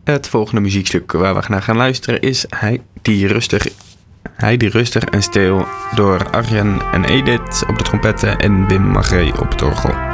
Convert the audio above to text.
Het volgende muziekstuk waar we naar gaan luisteren is Hij die rustig en stil door Arjen en Edith op de trompetten en Wim Magré op het orgel.